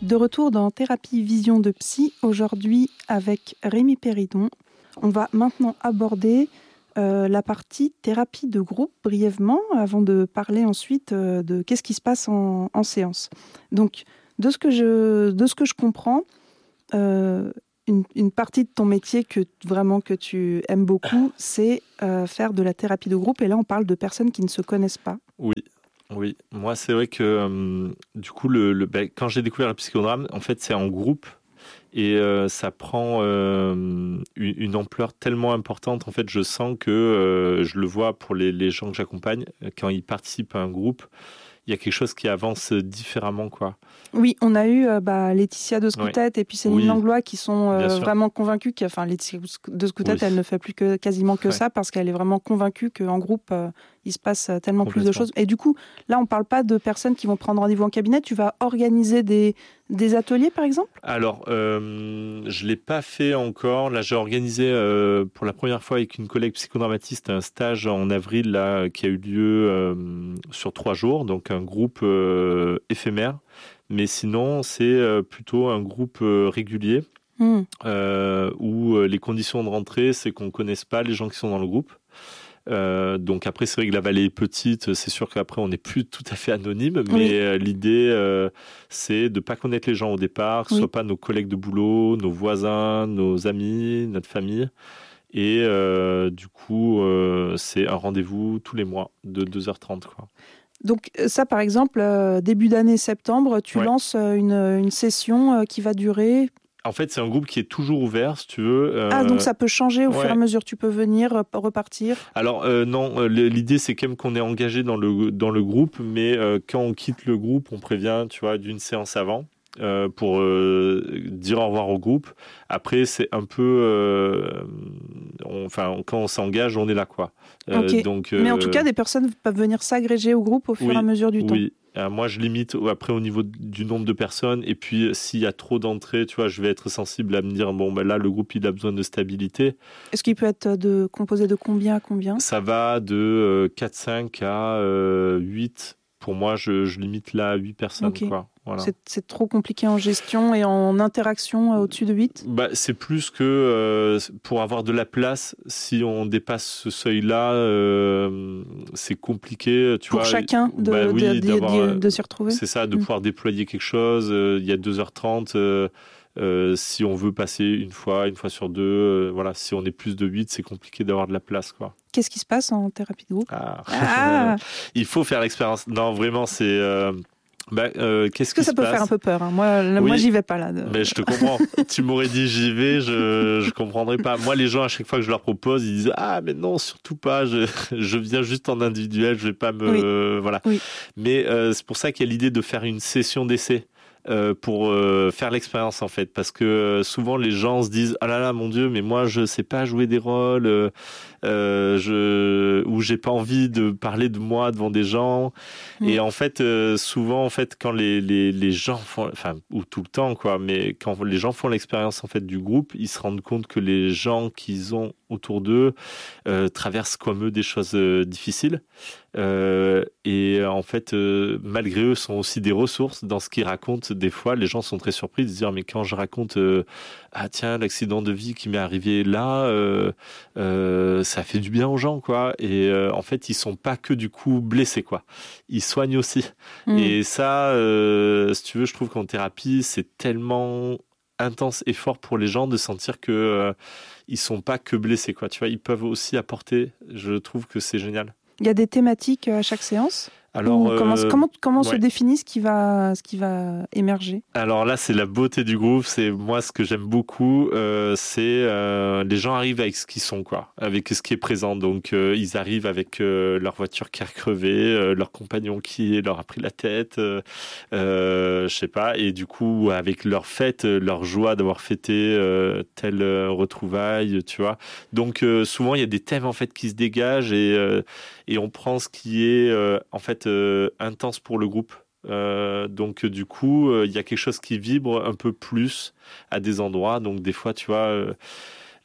De retour dans Thérapie Vision de Psy, aujourd'hui avec Rémi Péridon. On va maintenant aborder la partie thérapie de groupe brièvement, avant de parler ensuite de qu'est-ce qui se passe en séance. Donc, de ce que je comprends, une partie de ton métier que tu aimes beaucoup, c'est faire de la thérapie de groupe. Et là, on parle de personnes qui ne se connaissent pas. Oui. Moi, c'est vrai que du coup, quand j'ai découvert le psychodrame, en fait, c'est en groupe et ça prend une ampleur tellement importante. En fait, je sens que je le vois pour les gens que j'accompagne, quand ils participent à un groupe, il y a quelque chose qui avance différemment, quoi. Oui, on a eu Laetitia de Scoutet et puis Céline Langlois qui sont vraiment convaincues Laetitia de Scoutet, elle ne fait plus quasiment que ça parce qu'elle est vraiment convaincue qu'en groupe, il se passe tellement plus de choses. Et du coup, là, on ne parle pas de personnes qui vont prendre rendez-vous en cabinet. Tu vas organiser des ateliers, par exemple ? Alors, je ne l'ai pas fait encore. Là, j'ai organisé pour la première fois avec une collègue psychodramatiste un stage en avril là, qui a eu lieu sur 3 jours, donc un groupe éphémère. Mais sinon, c'est plutôt un groupe régulier où les conditions de rentrée, c'est qu'on ne connaisse pas les gens qui sont dans le groupe. Donc après, c'est vrai que la vallée est petite, c'est sûr qu'après on n'est plus tout à fait anonyme, mais l'idée c'est de ne pas connaître les gens au départ, que ce ne soit pas nos collègues de boulot, nos voisins, nos amis, notre famille. Et du coup, c'est un rendez-vous tous les mois de 2h30, quoi. Donc ça, par exemple, début d'année septembre, tu lances une session qui va durer... En fait, c'est un groupe qui est toujours ouvert, si tu veux. Donc ça peut changer au fur et à mesure. Tu peux venir, repartir. Alors non, l'idée c'est quand même qu'on est engagé dans le groupe, mais quand on quitte le groupe, on prévient, tu vois, d'une séance avant pour dire au revoir au groupe. Après, c'est un peu, quand on s'engage, on est là, quoi. Donc, mais en tout cas, des personnes peuvent venir s'agréger au groupe au fur et à mesure du temps. Oui. Moi, je limite après au niveau du nombre de personnes. Et puis, s'il y a trop d'entrées, tu vois, je vais être sensible à me dire, là, le groupe, il a besoin de stabilité. Est-ce qu'il peut être composé de combien à combien ? Ça va de 4-5 à 8. Pour moi, je limite là à 8 personnes. Quoi. Voilà. C'est trop compliqué en gestion et en interaction au-dessus de 8 ? C'est plus que pour avoir de la place, si on dépasse ce seuil-là, c'est compliqué. Tu pour vois, chacun de s'y retrouver. C'est ça, de pouvoir déployer quelque chose. Il y a 2h30. Si on veut passer une fois sur 2, si on est plus de 8, c'est compliqué d'avoir de la place, quoi. Qu'est-ce qui se passe en thérapie de groupe ? Il faut faire l'expérience. Non, vraiment, c'est... qu'est-ce que ça peut faire un peu peur, hein. Moi, j'y vais pas là. Mais je te comprends. Tu m'aurais dit j'y vais, je comprendrais pas. Moi, les gens, à chaque fois que je leur propose, ils disent mais non, surtout pas. Je viens juste en individuel, je vais pas me voilà. Oui. Mais c'est pour ça qu'il y a l'idée de faire une session d'essai. Pour faire l'expérience en fait, parce que souvent les gens se disent ah là mon Dieu, mais moi je sais pas jouer des rôles, ou j'ai pas envie de parler de moi devant des gens. Et en fait souvent en fait quand les gens font, ou tout le temps quoi, mais quand les gens font l'expérience en fait du groupe, ils se rendent compte que les gens qu'ils ont autour d'eux traversent comme eux des choses difficiles. Et en fait, malgré eux, sont aussi des ressources dans ce qu'ils racontent. Des fois, les gens sont très surpris de se dire mais quand je raconte tiens, l'accident de vie qui m'est arrivé là, ça fait du bien aux gens, quoi. Et en fait, ils sont pas que du coup blessés, quoi. Ils soignent aussi. Et ça, si tu veux, je trouve qu'en thérapie, c'est tellement intense et fort pour les gens de sentir que ils sont pas que blessés, quoi. Tu vois, ils peuvent aussi apporter. Je trouve que c'est génial. Il y a des thématiques à chaque séance ? Alors, comment se définit ce qui va émerger ? Alors là, c'est la beauté du groupe. C'est moi ce que j'aime beaucoup. C'est les gens arrivent avec ce qu'ils sont, quoi, avec ce qui est présent. Donc ils arrivent avec leur voiture qui a crevé, leur compagnon qui leur a pris la tête, je sais pas. Et du coup, avec leur fête, leur joie d'avoir fêté telle retrouvaille, tu vois. Donc souvent il y a des thèmes en fait qui se dégagent et on prend ce qui est en fait intense pour le groupe. Donc du coup, il y a quelque chose qui vibre un peu plus à des endroits. Donc des fois, tu vois,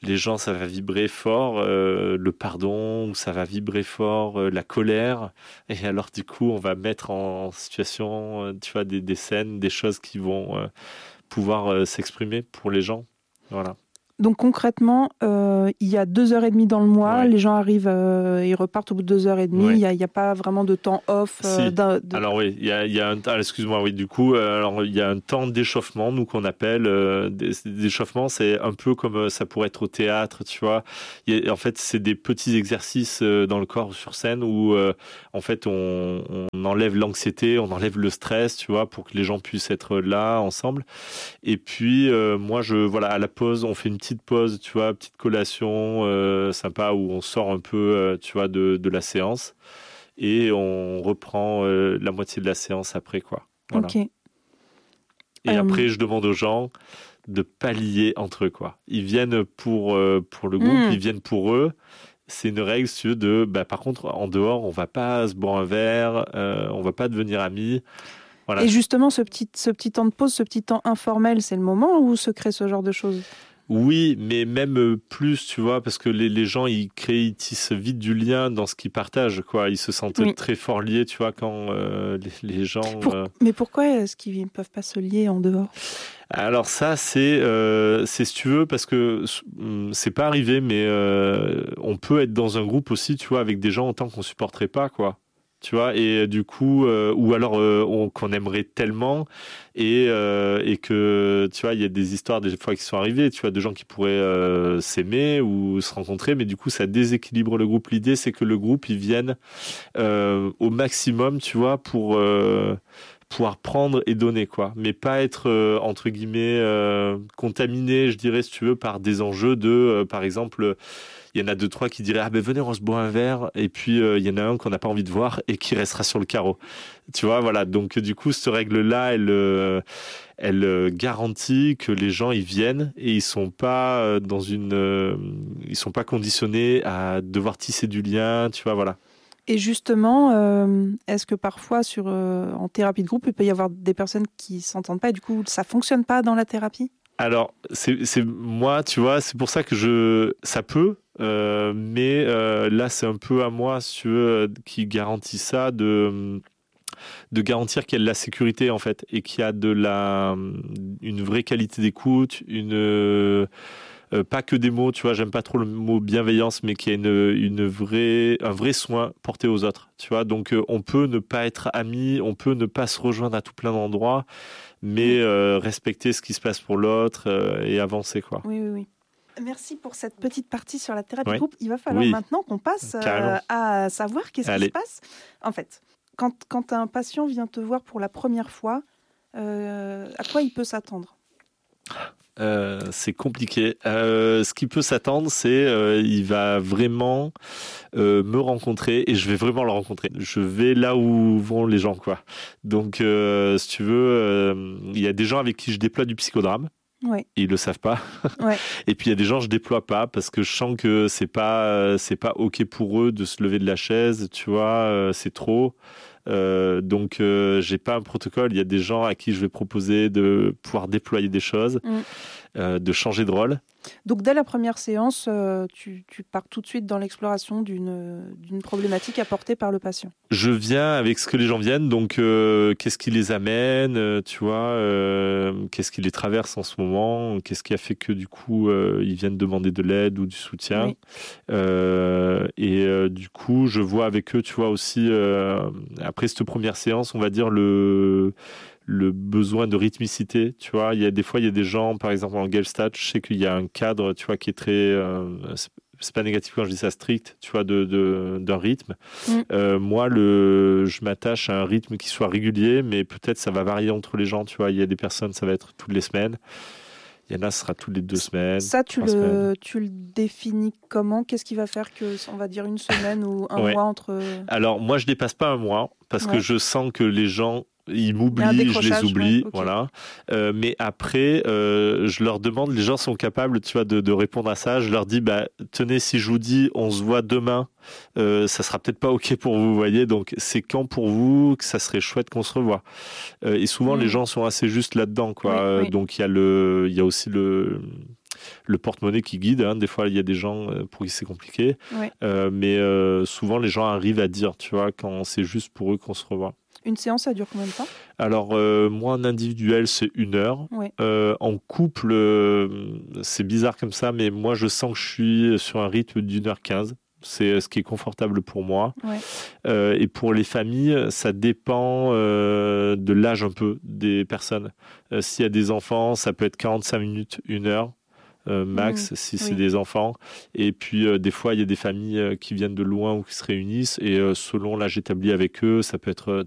les gens, ça va vibrer fort, le pardon, ou ça va vibrer fort, la colère. Et alors, du coup, on va mettre en situation, tu vois, des scènes, des choses qui vont pouvoir s'exprimer pour les gens. Voilà. Donc concrètement, il y a 2h30 dans le mois, les gens arrivent, ils repartent au bout de 2h30, il n'y a pas vraiment de temps off. Alors oui, il y a un temps, excuse-moi, oui, du coup, alors il y a un temps d'échauffement, nous qu'on appelle, d'échauffement, c'est un peu comme ça pourrait être au théâtre, tu vois. En fait, c'est des petits exercices dans le corps sur scène où, en fait, on enlève l'anxiété, on enlève le stress, tu vois, pour que les gens puissent être là ensemble. Et puis, moi, voilà, à la pause, on fait une petite pause, tu vois, petite collation sympa où on sort un peu, tu vois, de la séance et on reprend la moitié de la séance après, quoi. Voilà. Ok. Et après, je demande aux gens de pas lier entre eux, quoi. Ils viennent pour le groupe, ils viennent pour eux. C'est une règle, si tu veux, par contre, en dehors, on va pas se boire un verre, on va pas devenir amis. Voilà. Et justement, ce petit temps de pause, ce petit temps informel, c'est le moment où se crée ce genre de choses? Oui, mais même plus, tu vois, parce que les gens, ils tissent vite du lien dans ce qu'ils partagent, quoi. Ils se sentent très fort liés, tu vois, quand les gens... Mais pourquoi est-ce qu'ils ne peuvent pas se lier en dehors? Alors ça, c'est si tu veux, parce que c'est pas arrivé, mais on peut être dans un groupe aussi, tu vois, avec des gens autant qu'on supporterait pas, quoi. Tu vois, et du coup, ou alors qu'on aimerait tellement et que, tu vois, il y a des histoires des fois qui sont arrivées, tu vois, de gens qui pourraient s'aimer ou se rencontrer, mais du coup, ça déséquilibre le groupe. L'idée, c'est que le groupe, ils viennent au maximum, tu vois, pour pouvoir prendre et donner, quoi, mais pas être entre guillemets contaminé, je dirais, si tu veux, par des enjeux de, par exemple, il y en a 2-3 qui diraient venez, on se boit un verre, et puis il y en a un qu'on n'a pas envie de voir et qui restera sur le carreau, tu vois, voilà. Donc du coup, cette règle-là, elle garantit que les gens ils viennent et ils sont pas ils sont pas conditionnés à devoir tisser du lien, tu vois, voilà. Et justement, est-ce que parfois en thérapie de groupe, il peut y avoir des personnes qui s'entendent pas et du coup ça fonctionne pas dans la thérapie? Alors c'est moi, tu vois, c'est pour ça que ça peut, mais là c'est un peu à moi, si tu veux, qui garantit ça de garantir qu'il y a de la sécurité en fait et qu'il y a une vraie qualité d'écoute, pas que des mots, tu vois, j'aime pas trop le mot bienveillance, mais qu'il y a un vrai soin porté aux autres, tu vois. Donc on peut ne pas être amis, on peut ne pas se rejoindre à tout plein d'endroits, mais respecter ce qui se passe pour l'autre et avancer, quoi. Oui. Merci pour cette petite partie sur la thérapie de groupe. Il va falloir maintenant qu'on passe à savoir qu'est-ce qui se passe. En fait, quand un patient vient te voir pour la première fois, à quoi il peut s'attendre? C'est compliqué. Ce qui peut s'attendre, c'est il va vraiment me rencontrer et je vais vraiment le rencontrer. Je vais là où vont les gens, quoi. Donc, si tu veux, il y a des gens avec qui je déploie du psychodrame. Ouais. Et ils le savent pas. Ouais. Et puis il y a des gens je déploie pas parce que je sens que c'est pas ok pour eux de se lever de la chaise, tu vois, c'est trop. Donc j'ai pas un protocole. Il y a des gens à qui je vais proposer de pouvoir déployer des choses, de changer de rôle. Donc dès la première séance, tu pars tout de suite dans l'exploration d'une problématique apportée par le patient. Je viens avec ce que les gens viennent, donc qu'est-ce qui les amène, tu vois, qu'est-ce qui les traverse en ce moment, qu'est-ce qui a fait que du coup ils viennent demander de l'aide ou du soutien. Oui. Et du coup, je vois avec eux, tu vois, aussi après cette première séance, on va dire le besoin de rythmicité, tu vois. Des fois, il y a des gens, par exemple en Gestalt, je sais qu'il y a un cadre, tu vois, qui est très... c'est pas négatif quand je dis ça, strict, tu vois, d'un rythme. Moi, je m'attache à un rythme qui soit régulier, mais peut-être ça va varier entre les gens, tu vois. Il y a des personnes, ça va être toutes les semaines. Il y en a, ce sera toutes les 2 semaines. Ça, tu le définis comment? Qu'est-ce qui va faire que, on va dire, une semaine ou un mois entre... Alors, moi, je dépasse pas un mois, parce que je sens que les gens... Ils m'oublient, je les oublie, voilà. Mais après, je leur demande, les gens sont capables, tu vois, de répondre à ça. Je leur dis, tenez, si je vous dis, on se voit demain, ça sera peut-être pas ok pour vous, vous voyez. Donc, c'est quand pour vous que ça serait chouette qu'on se revoie. Et souvent, les gens sont assez justes là-dedans, quoi. Oui. Donc, il y a aussi le porte-monnaie qui guide. Des fois, il y a des gens pour qui c'est compliqué. Ouais. Mais souvent, les gens arrivent à dire, tu vois, quand c'est juste pour eux qu'on se revoit. Une séance, ça dure combien de temps ? Alors, moi, en individuel, c'est 1 heure. Ouais. En couple, c'est bizarre comme ça, mais moi, je sens que je suis sur un rythme d'1h15. C'est ce qui est confortable pour moi. Ouais. Et pour les familles, ça dépend de l'âge un peu des personnes. S'il y a des enfants, ça peut être 45 minutes, 1 heure. Max, si c'est des enfants. Et puis, des fois, il y a des familles qui viennent de loin ou qui se réunissent. Et selon l'âge établi avec eux, ça peut être